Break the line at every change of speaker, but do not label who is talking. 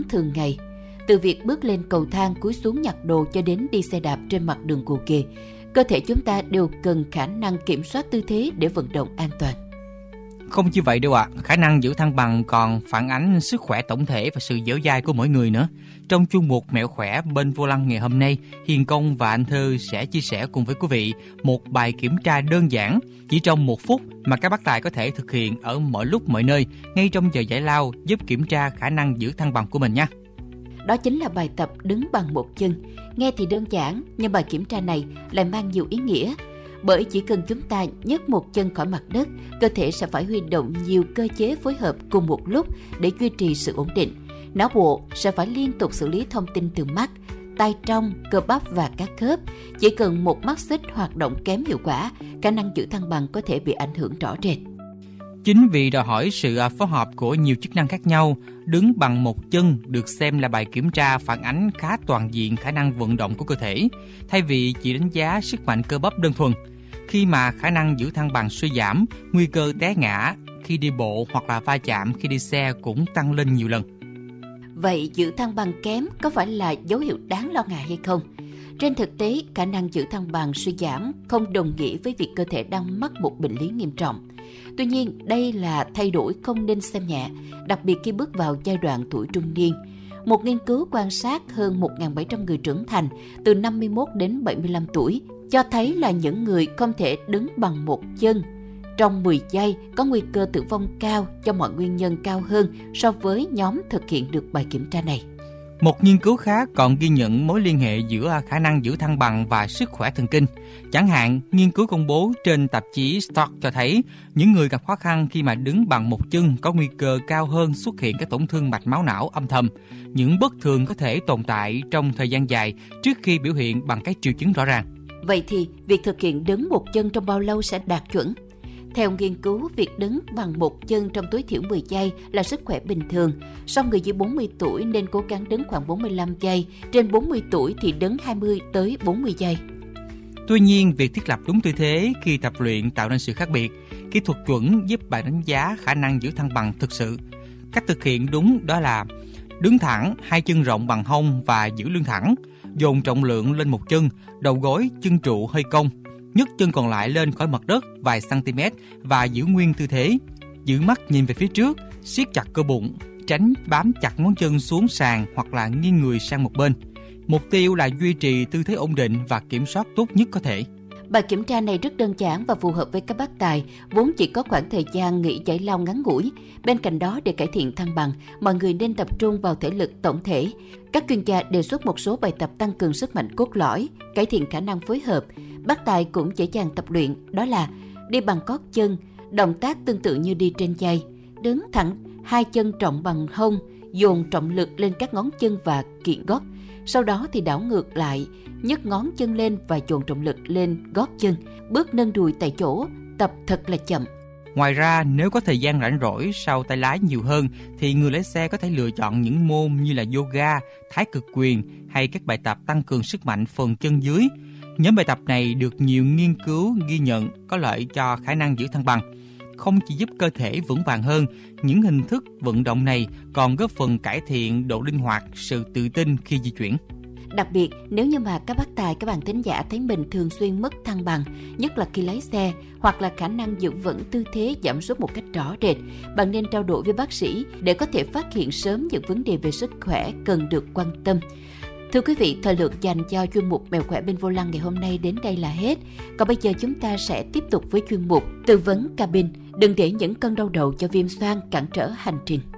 thường ngày. Từ việc bước lên cầu thang, cúi xuống nhặt đồ cho đến đi xe đạp trên mặt đường gồ ghề, cơ thể chúng ta đều cần khả năng kiểm soát tư thế để vận động an toàn.
Không chỉ vậy đâu ạ, khả năng giữ thăng bằng còn phản ánh sức khỏe tổng thể và sự dẻo dai của mỗi người nữa. Trong chuyên mục Mẹo khỏe bên vô lăng ngày hôm nay, Hiền Công và anh Thơ sẽ chia sẻ cùng với quý vị một bài kiểm tra đơn giản chỉ trong 1 phút mà các bác tài có thể thực hiện ở mọi lúc mọi nơi, ngay trong giờ giải lao, giúp kiểm tra khả năng giữ thăng bằng của mình nha.
Đó chính là bài tập đứng bằng một chân. Nghe thì đơn giản, nhưng bài kiểm tra này lại mang nhiều ý nghĩa. Bởi chỉ cần chúng ta nhấc một chân khỏi mặt đất, cơ thể sẽ phải huy động nhiều cơ chế phối hợp cùng một lúc để duy trì sự ổn định. Não bộ sẽ phải liên tục xử lý thông tin từ mắt, tay trong, cơ bắp và các khớp. Chỉ cần một mắt xích hoạt động kém hiệu quả, khả năng giữ thăng bằng có thể bị ảnh hưởng rõ rệt.
Chính vì đòi hỏi sự phối hợp của nhiều chức năng khác nhau, đứng bằng một chân được xem là bài kiểm tra phản ánh khá toàn diện khả năng vận động của cơ thể, thay vì chỉ đánh giá sức mạnh cơ bắp đơn thuần. Khi mà khả năng giữ thăng bằng suy giảm, nguy cơ té ngã khi đi bộ hoặc là va chạm khi đi xe cũng tăng lên nhiều lần.
Vậy giữ thăng bằng kém có phải là dấu hiệu đáng lo ngại hay không? Trên thực tế, khả năng giữ thăng bằng suy giảm không đồng nghĩa với việc cơ thể đang mắc một bệnh lý nghiêm trọng. Tuy nhiên, đây là thay đổi không nên xem nhẹ, đặc biệt khi bước vào giai đoạn tuổi trung niên. Một nghiên cứu quan sát hơn 1.700 người trưởng thành từ 51 đến 75 tuổi cho thấy là những người không thể đứng bằng một chân trong 10 giây có nguy cơ tử vong cao do mọi nguyên nhân cao hơn so với nhóm thực hiện được bài kiểm tra này.
Một nghiên cứu khác còn ghi nhận mối liên hệ giữa khả năng giữ thăng bằng và sức khỏe thần kinh. Chẳng hạn, nghiên cứu công bố trên tạp chí Stock cho thấy những người gặp khó khăn khi mà đứng bằng một chân có nguy cơ cao hơn xuất hiện các tổn thương mạch máu não âm thầm. Những bất thường có thể tồn tại trong thời gian dài trước khi biểu hiện bằng các triệu chứng rõ ràng.
Vậy thì, việc thực hiện đứng một chân trong bao lâu sẽ đạt chuẩn? Theo nghiên cứu, việc đứng bằng một chân trong tối thiểu 10 giây là sức khỏe bình thường. Song người dưới 40 tuổi nên cố gắng đứng khoảng 45 giây, trên 40 tuổi thì đứng 20 tới 40 giây.
Tuy nhiên, việc thiết lập đúng tư thế khi tập luyện tạo nên sự khác biệt. Kỹ thuật chuẩn giúp bạn đánh giá khả năng giữ thăng bằng thực sự. Cách thực hiện đúng đó là đứng thẳng, hai chân rộng bằng hông và giữ lưng thẳng, dồn trọng lượng lên một chân, đầu gối, chân trụ hơi cong, nhấc chân còn lại lên khỏi mặt đất vài cm và giữ nguyên tư thế. Giữ mắt nhìn về phía trước, siết chặt cơ bụng, tránh bám chặt ngón chân xuống sàn hoặc là nghiêng người sang một bên. Mục tiêu là duy trì tư thế ổn định và kiểm soát tốt nhất có thể.
Bài kiểm tra này rất đơn giản và phù hợp với các bác tài, vốn chỉ có khoảng thời gian nghỉ giải lao ngắn ngủi. Bên cạnh đó, để cải thiện thăng bằng, mọi người nên tập trung vào thể lực tổng thể. Các chuyên gia đề xuất một số bài tập tăng cường sức mạnh cốt lõi, cải thiện khả năng phối hợp. Bác tài cũng dễ dàng tập luyện, đó là đi bằng gót chân, động tác tương tự như đi trên giày, đứng thẳng, hai chân trọng bằng hông, dồn trọng lực lên các ngón chân và kiện gót. Sau đó thì đảo ngược lại, nhấc ngón chân lên và dồn trọng lực lên gót chân, bước nâng đùi tại chỗ, tập thật là chậm.
Ngoài ra, nếu có thời gian rảnh rỗi sau tay lái nhiều hơn thì người lái xe có thể lựa chọn những môn như là yoga, thái cực quyền hay các bài tập tăng cường sức mạnh phần chân dưới. Nhóm bài tập này được nhiều nghiên cứu ghi nhận có lợi cho khả năng giữ thăng bằng. Không chỉ giúp cơ thể vững vàng hơn, những hình thức vận động này còn góp phần cải thiện độ linh hoạt, sự tự tin khi di chuyển.
Đặc biệt, nếu như mà các bác tài, các bạn thính giả thấy mình thường xuyên mất thăng bằng, nhất là khi lái xe, hoặc là khả năng giữ vững tư thế giảm sút một cách rõ rệt, bạn nên trao đổi với bác sĩ để có thể phát hiện sớm những vấn đề về sức khỏe cần được quan tâm. Thưa quý vị, thời lượng dành cho chuyên mục Mẹo khỏe bên vô lăng ngày hôm nay đến đây là hết. Còn bây giờ chúng ta sẽ tiếp tục với chuyên mục tư vấn cabin. Đừng để những cơn đau đầu cho viêm xoang cản trở hành trình.